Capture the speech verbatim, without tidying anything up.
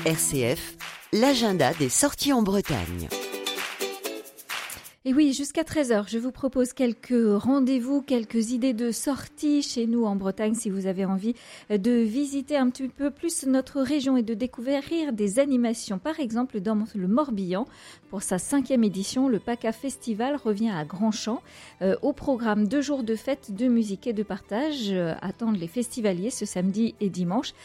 R C F, l'agenda des sorties en Bretagne. Et oui, jusqu'à treize heures, je vous propose quelques rendez-vous, quelques idées de sortie chez nous en Bretagne si vous avez envie de visiter un petit peu plus notre région et de découvrir des animations. Par exemple, dans le Morbihan, pour sa cinquième édition, le PACA Festival revient à Grandchamp. Euh, au programme, deux jours de fête, de musique et de partage euh, attendent les festivaliers ce samedi et dimanche.